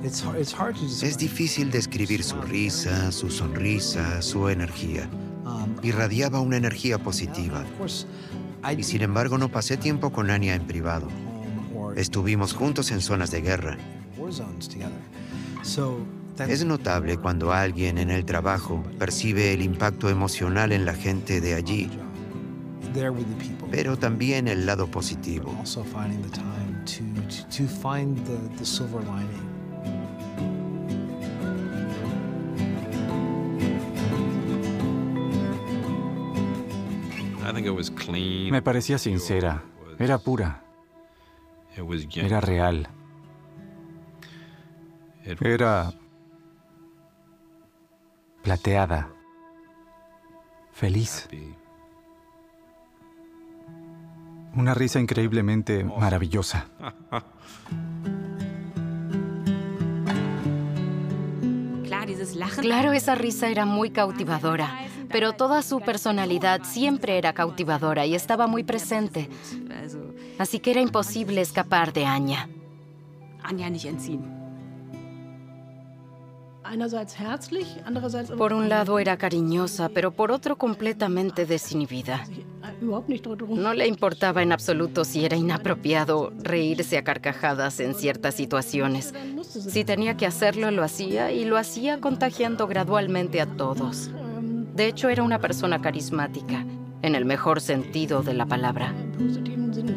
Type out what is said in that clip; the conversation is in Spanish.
Es difícil describir su risa, su sonrisa, su energía. Irradiaba una energía positiva. Y sin embargo, no pasé tiempo con Anya en privado. Estuvimos juntos en zonas de guerra. Es notable cuando alguien en el trabajo percibe el impacto emocional en la gente de allí, pero también el lado positivo. Me parecía sincera, era pura, era real, era plateada, feliz. Una risa increíblemente maravillosa. Claro, esa risa era muy cautivadora, pero toda su personalidad siempre era cautivadora y estaba muy presente. Así que era imposible escapar de Anya. Por un lado era cariñosa, pero por otro completamente desinhibida. No le importaba en absoluto si era inapropiado reírse a carcajadas en ciertas situaciones. Si tenía que hacerlo, lo hacía, y lo hacía contagiando gradualmente a todos. De hecho, era una persona carismática, en el mejor sentido de la palabra.